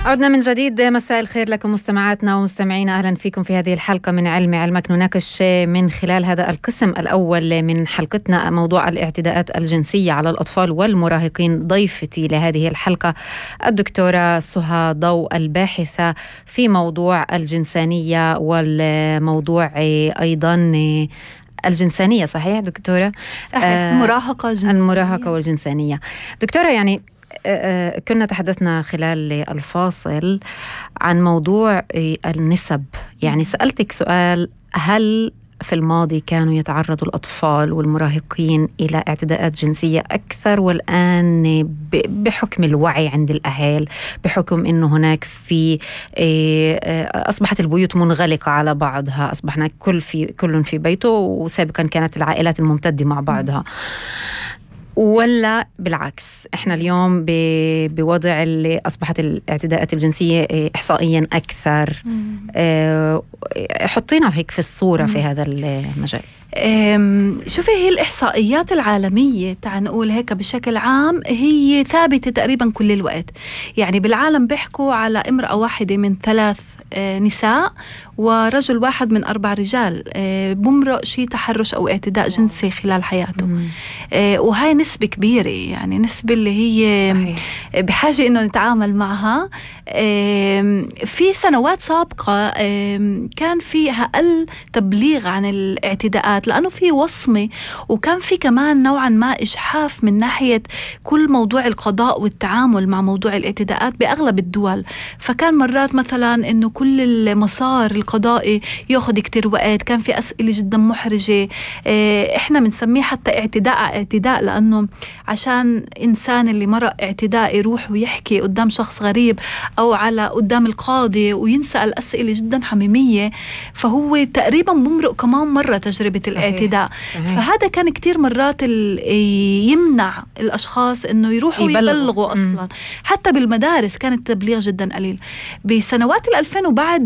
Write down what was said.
عدنا من جديد. مساء الخير لكم مستمعاتنا ومستمعينا، أهلا فيكم في هذه الحلقة من علمي علمك. نناقش من خلال هذا القسم الأول من حلقتنا موضوع الاعتداءات الجنسية على الأطفال والمراهقين. ضيفتي لهذه الحلقة الدكتورة سهى ضوء، الباحثة في موضوع الجنسانية والموضوع أيضا الجنسانية. صحيح دكتورة؟ المراهقة والجنسانية. دكتورة، يعني كنا تحدثنا خلال الفاصل عن موضوع النسب. يعني سألتك سؤال: هل في الماضي كانوا يتعرضوا الأطفال والمراهقين إلى اعتداءات جنسية أكثر، والآن بحكم الوعي عند الأهل، بحكم أنه هناك في أصبحت البيوت منغلقة على بعضها، أصبحنا كل في بيته، وسابقا كانت العائلات الممتدة مع بعضها، ولا بالعكس احنا اليوم بوضع اللي أصبحت الاعتداءات الجنسية إحصائيا أكثر؟ حطينا هيك في الصورة في هذا المجال. شوفي، هي الإحصائيات العالمية تعال نقول هيك بشكل عام هي ثابتة تقريبا كل الوقت. يعني بالعالم بيحكوا على امرأة واحدة من 3 نساء ورجل واحد من 4 رجال بمرق شيء تحرش أو اعتداء جنسي خلال حياته. وهاي نسبة كبيرة، يعني نسبة اللي هي صحيح بحاجة إنه نتعامل معها. في سنوات سابقة كان فيها أقل تبليغ عن الاعتداءات، لأنه في وصمة، وكان في كمان نوعا ما إجحاف من ناحية كل موضوع القضاء والتعامل مع موضوع الاعتداءات بأغلب الدول. فكان مرات مثلا إنه كل المسار القضائي يأخذ كتير وقت، كان في أسئلة جدا محرجة. إحنا بنسميه حتى اعتداء، لأنه عشان إنسان اللي مرق اعتداء يروح ويحكي قدام شخص غريب أو على قدام القاضي وينسأل أسئلة جدا حميمية، فهو تقريبا بمرق كمان مرة تجربة صحيح. الاعتداء صحيح. فهذا كان كتير مرات يمنع الأشخاص إنه يروحوا يبلغوا أصلا. حتى بالمدارس كان التبليغ جدا قليل. بسنوات 2000 وبعد